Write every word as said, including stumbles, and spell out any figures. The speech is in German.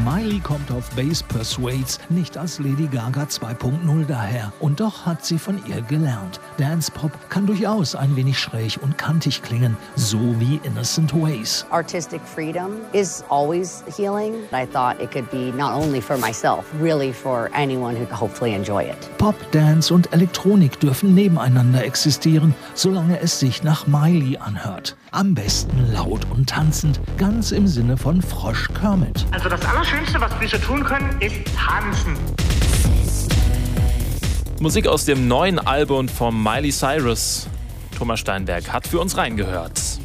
Miley kommt auf Bass Persuades nicht als Lady Gaga zwei Punkt null daher. Und doch hat sie von ihr gelernt. Dance-Pop kann durchaus ein wenig schräg und kantig klingen, so wie Innocent Ways. Artistic freedom is always healing. I thought it could be not only for myself, really for anyone who could hopefully enjoy it. Pop, Dance und Elektronik dürfen nebeneinander existieren, solange es sich nach Miley anhört. Am besten laut und tanzend, ganz im Sinne von Frosch Kermit. Also das Allerschönste, was wir so tun können, ist tanzen. Musik aus dem neuen Album von Miley Cyrus. Thomas Steinberg hat für uns reingehört.